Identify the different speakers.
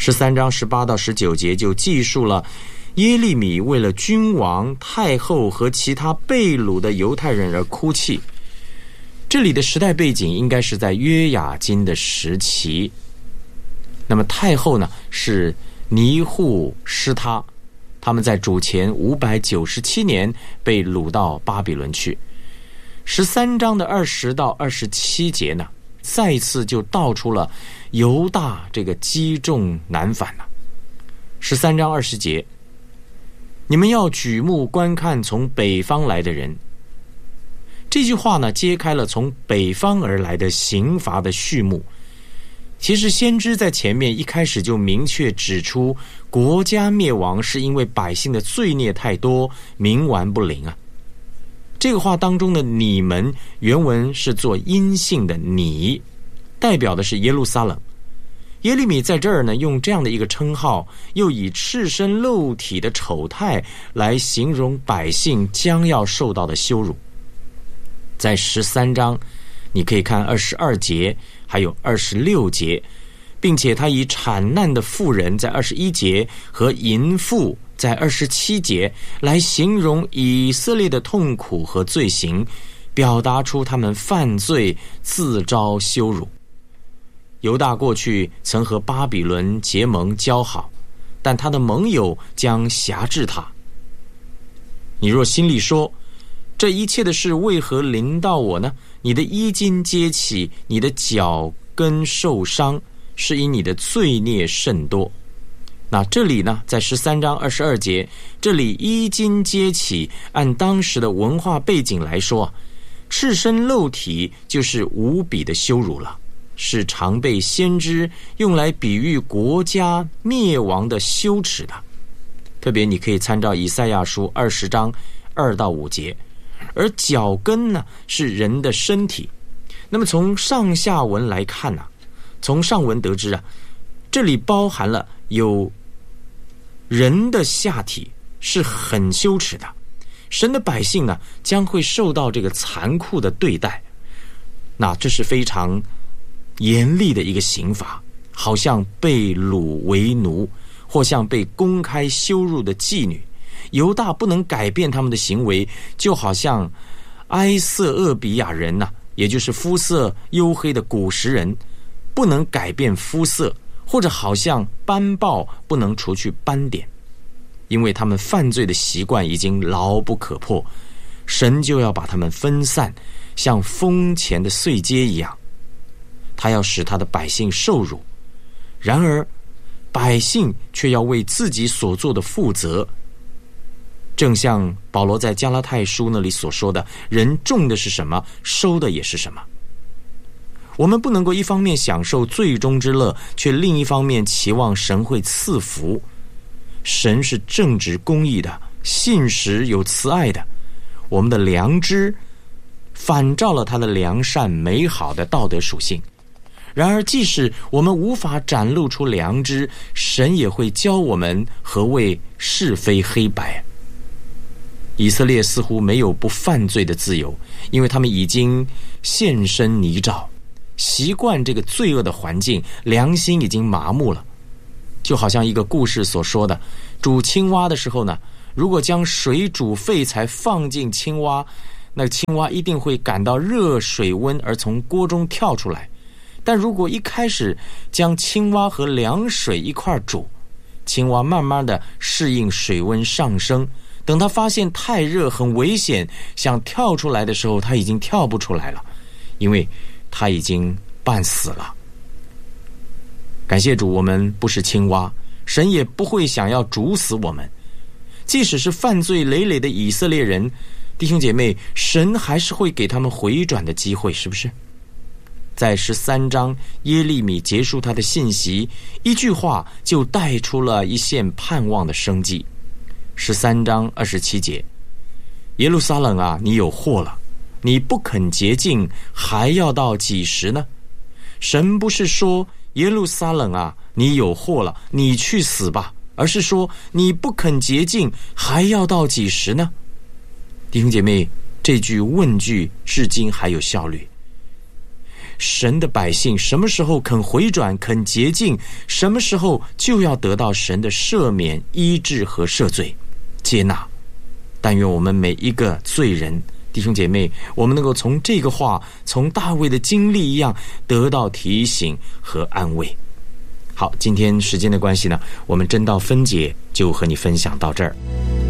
Speaker 1: 13章18到19节就记述了耶利米为了君王、太后和其他被掳的犹太人而哭泣。这里的时代背景应该是在约雅斤的时期。那么太后呢，是尼户施他，他们在主前597年被掳到巴比伦去。13章的20到27节呢，再一次就道出了犹大这个积重难返了。13章20节，你们要举目观看从北方来的人。这句话呢，揭开了从北方而来的刑罚的序幕。其实先知在前面一开始就明确指出，国家灭亡是因为百姓的罪孽太多，冥顽不灵啊。这个话当中的你们，原文是做阴性的你，代表的是耶路撒冷。耶利米在这儿呢，用这样的一个称号，又以赤身露体的丑态来形容百姓将要受到的羞辱。在13章你可以看22节还有26节，并且他以产难的妇人在21节和淫妇在27节来形容以色列的痛苦和罪行，表达出他们犯罪自招羞辱。犹大过去曾和巴比伦结盟交好，但他的盟友将辖制他。你若心里说，这一切的事为何临到我呢？你的衣襟揭起，你的脚跟受伤，是因你的罪孽甚多。那这里呢，在13章22节，这里衣襟揭起，按当时的文化背景来说，赤身露体就是无比的羞辱了，是常被先知用来比喻国家灭亡的羞耻的。特别你可以参照以赛亚书20章2到5节。而脚跟呢，是人的身体。那么从上下文来看呢，从上文得知啊，这里包含了有人的下体是很羞耻的，神的百姓呢将会受到这个残酷的对待。那这是非常严厉的一个刑罚，好像被掳为奴，或像被公开羞辱的妓女。犹大不能改变他们的行为，就好像埃瑟俄比亚人呐，也就是肤色黝黑的古时人不能改变肤色，或者好像斑豹不能除去斑点，因为他们犯罪的习惯已经牢不可破，神就要把他们分散，像风前的碎秸一样，他要使他的百姓受辱。然而百姓却要为自己所做的负责，正像保罗在加拉太书那里所说的，人种的是什么，收的也是什么。我们不能够一方面享受罪中之乐，却另一方面期望神会赐福。神是正直公义的，信实有慈爱的，我们的良知反照了他的良善美好的道德属性。然而即使我们无法展露出良知，神也会教我们何谓是非黑白。以色列似乎没有不犯罪的自由，因为他们已经现身泥沼，习惯这个罪恶的环境，良心已经麻木了。就好像一个故事所说的，煮青蛙的时候呢，如果将水煮沸才放进青蛙，那青蛙一定会感到热水温而从锅中跳出来。但如果一开始将青蛙和凉水一块煮，青蛙慢慢的适应水温上升，等他发现太热很危险，想跳出来的时候，他已经跳不出来了，因为他已经半死了。感谢主，我们不是青蛙，神也不会想要煮死我们。即使是犯罪累累的以色列人，弟兄姐妹，神还是会给他们回转的机会，是不是？在13章，耶利米结束他的信息，一句话就带出了一线盼望的生机。13章27节，耶路撒冷啊，你有祸了，你不肯洁净，还要到几时呢？神不是说耶路撒冷啊，你有祸了，你去死吧，而是说你不肯洁净，还要到几时呢？弟兄姐妹，这句问句至今还有效率。 神的百姓什么时候肯回转、肯洁净，什么时候就要得到神的赦免、医治和赦罪、接纳。但愿我们每一个罪人弟兄姐妹，我们能够从这个话，从大卫的经历一样，得到提醒和安慰。好，今天时间的关系呢，我们真道分解就和你分享到这儿。